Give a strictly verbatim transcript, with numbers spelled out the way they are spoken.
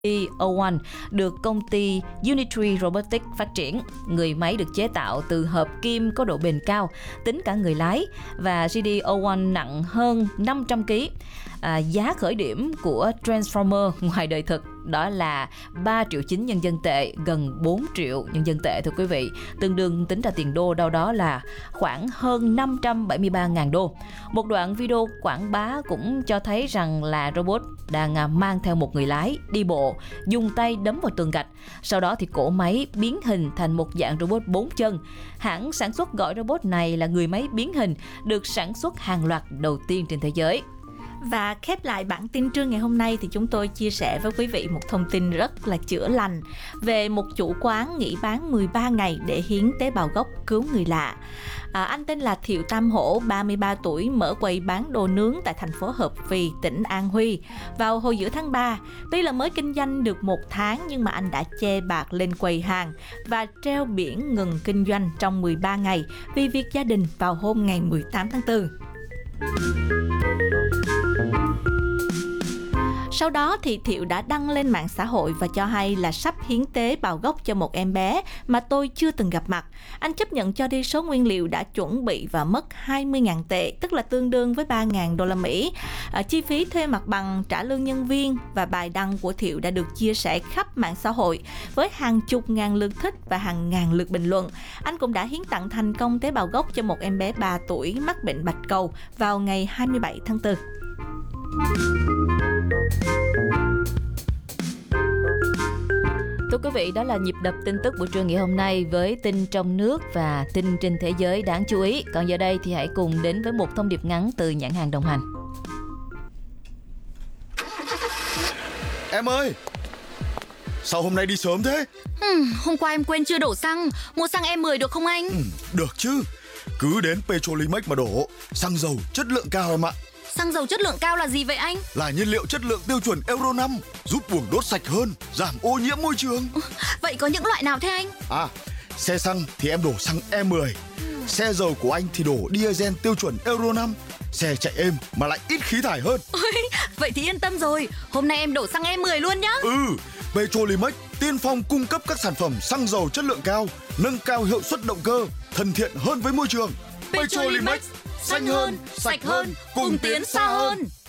ô một được công ty Unitree Robotics phát triển. Người máy được chế tạo từ hợp kim có độ bền cao, tính cả người lái, và giê đê ô một nặng hơn năm trăm ki lô gam. À, giá khởi điểm của Transformer ngoài đời thực đó là ba triệu chín nhân dân tệ, gần bốn triệu nhân dân tệ thưa quý vị, tương đương tính ra tiền đô đâu đó là khoảng hơn năm trăm bảy mươi ba nghìn đô. Một đoạn video quảng bá cũng cho thấy rằng là robot đang mang theo một người lái đi bộ, dùng tay đấm vào tường gạch. Sau đó thì cỗ máy biến hình thành một dạng robot bốn chân. Hãng sản xuất gọi robot này là người máy biến hình, được sản xuất hàng loạt đầu tiên trên thế giới. Và khép lại bản tin trưa ngày hôm nay thì chúng tôi chia sẻ với quý vị một thông tin rất là chữa lành về một chủ quán nghỉ bán mười ba ngày để hiến tế bào gốc cứu người lạ. À, anh tên là Thiệu Tam Hổ, ba mươi ba tuổi, mở quầy bán đồ nướng tại thành phố Hợp Phì, tỉnh An Huy vào hồi giữa tháng ba. Tuy là mới kinh doanh được một tháng nhưng mà anh đã che bạc lên quầy hàng và treo biển ngừng kinh doanh trong mười ba ngày vì việc gia đình vào hôm ngày mười tám tháng tư. Sau đó thì Thiệu đã đăng lên mạng xã hội và cho hay là sắp hiến tế bào gốc cho một em bé mà tôi chưa từng gặp mặt. Anh chấp nhận cho đi số nguyên liệu đã chuẩn bị và mất hai mươi nghìn tệ, tức là tương đương với ba nghìn đô la Mỹ. À, chi phí thuê mặt bằng, trả lương nhân viên, và bài đăng của Thiệu đã được chia sẻ khắp mạng xã hội với hàng chục ngàn lượt thích và hàng ngàn lượt bình luận. Anh cũng đã hiến tặng thành công tế bào gốc cho một em bé ba tuổi mắc bệnh bạch cầu vào ngày hai mươi bảy tháng tư. Thưa quý vị, đó là nhịp đập tin tức buổi trưa ngày hôm nay với tin trong nước và tin trên thế giới đáng chú ý. Còn giờ đây thì hãy cùng đến với một thông điệp ngắn từ nhãn hàng đồng hành. Em ơi, sao hôm nay đi sớm thế? Ừ, hôm qua em quên chưa đổ xăng. Mua xăng E mười được không anh? Ừ, được chứ. Cứ đến Petrolimex mà đổ. Xăng dầu chất lượng cao em ạ. Xăng dầu chất lượng cao là gì vậy anh? Là nhiên liệu chất lượng tiêu chuẩn Euro năm, giúp buồng đốt sạch hơn, giảm ô nhiễm môi trường. Vậy có những loại nào thế anh? À, xe xăng thì em đổ xăng E mười. Xe dầu của anh thì đổ diesel tiêu chuẩn Euro năm. Xe chạy êm mà lại ít khí thải hơn. Ôi, vậy thì yên tâm rồi. Hôm nay em đổ xăng E mười luôn nhá. Ừ, Petrolimex tiên phong cung cấp các sản phẩm xăng dầu chất lượng cao, nâng cao hiệu suất động cơ, thân thiện hơn với môi trường. Petrolimex, xanh hơn, sạch hơn, cùng tiến xa hơn.